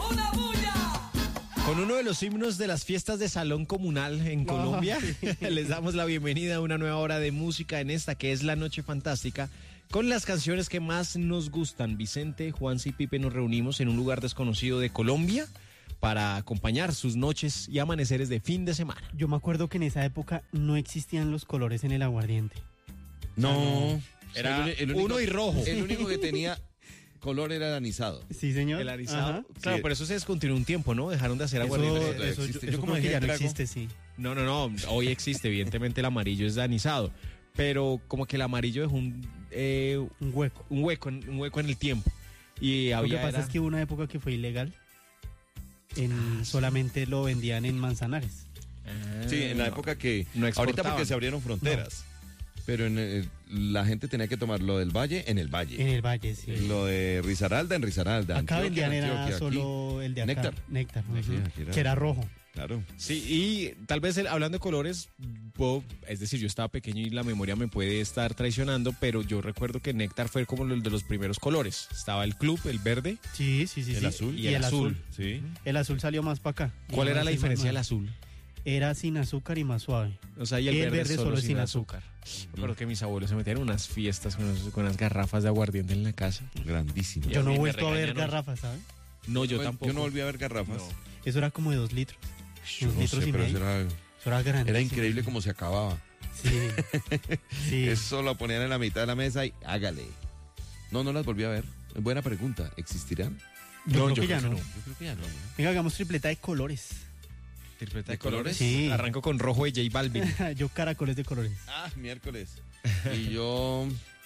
Con uno de los himnos de las fiestas de salón comunal en Colombia, les damos la bienvenida a una nueva hora de música en esta que es La Noche Fantástica, con las canciones que más nos gustan. Vicente, Juanse y Pipe nos reunimos en un lugar desconocido de Colombia para acompañar sus noches y amaneceres de fin de semana. Yo me acuerdo que en esa época no existían los colores en el aguardiente. No, Era el único, uno y rojo. El único que tenía color era el anisado. Sí, señor. El anisado. Ajá. Claro, Sí. pero eso se descontinuó un tiempo, ¿no? Dejaron de hacer aguardiente. Eso existe. yo Yo como creo que dejé ya el no trago. existe, sí. No, hoy existe, evidentemente el amarillo es de anisado, pero como que el amarillo dejó Un hueco. un hueco en el tiempo. Y Lo que había pasa es que hubo una época que fue ilegal. Solamente lo vendían en Manzanares. Sí, en la época que... no ahorita exportaban. porque se abrieron fronteras. Pero la gente tenía que tomar lo del Valle en el Valle. En el Valle, sí. Lo de Risaralda en Risaralda. Acá Antioquia, vendían en era Antioquia, solo aquí. el de acá. Néctar. Ujú. Aquí era- Que era rojo. Claro. Sí, y tal vez hablando de colores, es decir, yo estaba pequeño y la memoria me puede estar traicionando, pero yo recuerdo que Néctar fue como el de los primeros colores. Estaba el club, el verde. Sí. El azul. Y el azul. Sí. El azul salió más para acá. ¿Cuál Y era la más diferencia del nuevo. azul? Era sin azúcar y más suave. O sea, y el verde solo sin azúcar. Recuerdo que mis abuelos se metían en unas fiestas con unas garrafas de aguardiente en la casa. Grandísimo. Yo no a mí he me vuelto a ver regañaron. garrafas, ¿sabes? No, yo tampoco. Yo no volví a ver garrafas. No. Eso era como de 2 litros. Yo 2 no litros sé, y pero medio. eso Eso era grande. era increíble cómo se acababa. Sí. Sí. Eso lo ponían en la mitad de la mesa y hágale. No las volví a ver. Buena pregunta. ¿Existirán? Yo creo yo que ya creo no. que Yo creo que ya no. Venga, hagamos tripleta de colores. ¿Tripleta ¿De colores? Sí. Arranco con rojo de J Balvin. Yo caracoles de colores. Ah, miércoles. Y yo...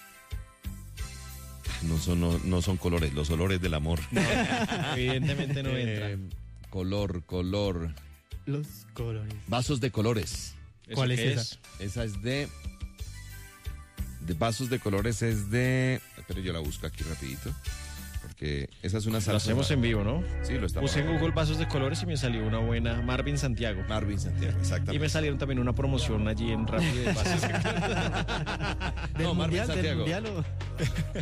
No son colores, los olores del amor. Evidentemente no entra. Color. Los colores. Vasos de colores. ¿Eso ¿Cuál es qué esa? Esa es de vasos de colores es de... Pero yo la busco aquí rapidito. Porque esa es una Lo salsa. hacemos en vivo, ¿no? Sí, lo estamos. Puse en Google vasos de colores y me salió una buena Marvin Santiago. Marvin Santiago, exactamente. Y me salieron también una promoción allí en Rappi de vasos de colores. ¿Del No, Marvin mundial, Santiago. del mundial o...?